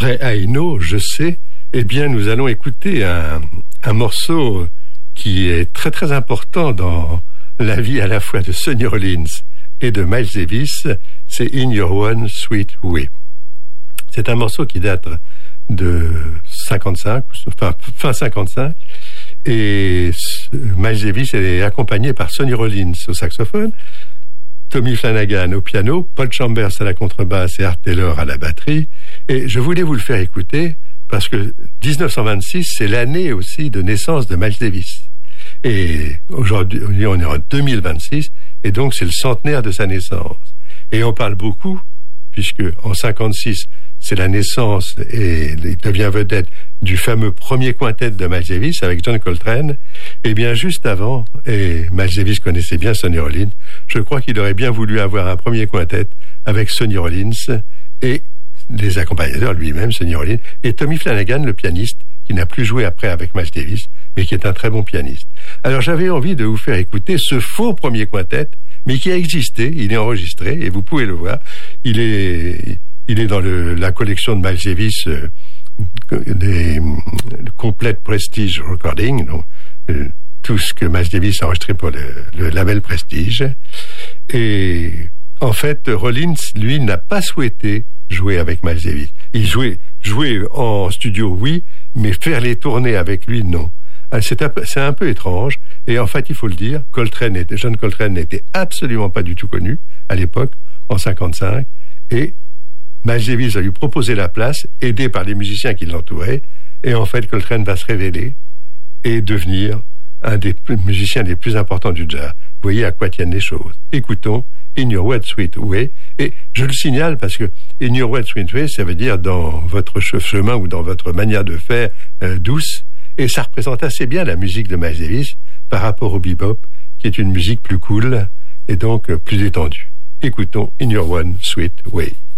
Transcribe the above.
Après I Know, je sais, eh bien, nous allons écouter un morceau qui est très très important dans la vie à la fois de Sonny Rollins et de Miles Davis. C'est In Your One Sweet Way. C'est un morceau qui date de 55, enfin fin 55, et Miles Davis est accompagné par Sonny Rollins au saxophone, Tommy Flanagan au piano, Paul Chambers à la contrebasse et Art Taylor à la batterie. Et je voulais vous le faire écouter parce que 1926, c'est l'année aussi de naissance de Miles Davis. Et aujourd'hui, on est en 2026, et donc c'est le centenaire de sa naissance. Et on parle beaucoup, puisque en 56, c'est la naissance et il devient vedette du fameux premier quintet de Miles Davis avec John Coltrane. Et bien juste avant, et Miles Davis connaissait bien Sonny Rollins, je crois qu'il aurait bien voulu avoir un premier quintet avec Sonny Rollins et les accompagnateurs lui-même, Sonny Rollins, et Tommy Flanagan, le pianiste, qui n'a plus joué après avec Miles Davis, mais qui est un très bon pianiste. Alors j'avais envie de vous faire écouter ce faux premier quintet, mais qui a existé, il est enregistré, et vous pouvez le voir. Il est dans la collection de Miles Davis, le Complete Prestige Recording, donc tout ce que Miles Davis a enregistré pour le label Prestige. Et en fait, Rollins, lui, n'a pas souhaité jouer avec Miles Davis. Il jouait en studio, oui, mais faire les tournées avec lui, non. C'est un peu étrange. Et en fait, il faut le dire, John Coltrane n'était absolument pas du tout connu à l'époque, en 55, et Miles Davis a lui proposé la place, aidé par les musiciens qui l'entouraient, et en fait, Coltrane va se révéler et devenir un des musiciens les plus importants du jazz. Vous voyez à quoi tiennent les choses. Écoutons In Your One Sweet Way, et je le signale parce que In Your One Sweet Way, ça veut dire dans votre chemin ou dans votre manière de faire douce, et ça représente assez bien la musique de Miles Davis par rapport au bebop, qui est une musique plus cool et donc plus détendue. Écoutons In Your One Sweet Way.